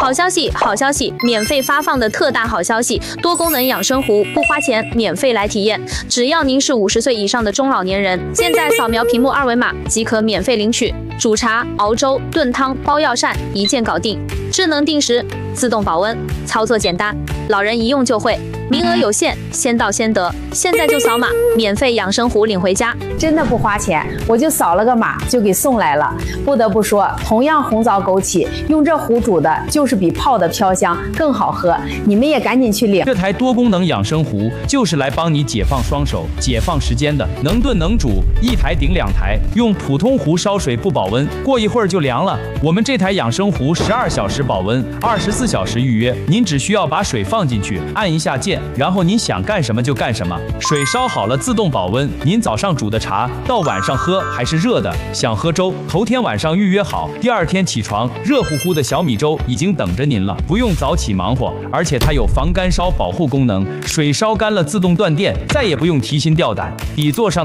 好消息，好消息！免费发放的特大好消息，多功能养生壶不花钱，免费来体验。只要您是50岁以上的中老年人，现在扫描屏幕二维码即可免费领取。煮茶、熬粥、炖汤、包药膳，一键搞定。智能定时，自动保温，操作简单，老人一用就会。名额有限，先到先得，现在就扫码，免费养生壶领回家。 真的不花钱，我就扫了个码就给送来了。不得不说，同样红枣枸杞，用这壶煮的就是比泡的飘香更好喝。你们也赶紧去领。 这台多功能养生壶就是来帮你解放双手、解放时间的，能炖能煮，一台顶2台。用普通壶烧水不保温，过一会儿就凉了。我们这台养生壶12小时保温，24小时预约。您只需要把水放进去，按一下键，然后您想干什么就干什么。水烧好了自动保温，您早上煮的茶到晚上喝还是热的。想喝粥，头天晚上预约好，第2天起床，热乎乎的小米粥已经等着您了，不用早起忙活。而且它有防干烧保护功能，水烧干了自动断电，再也不用提心吊胆。底座上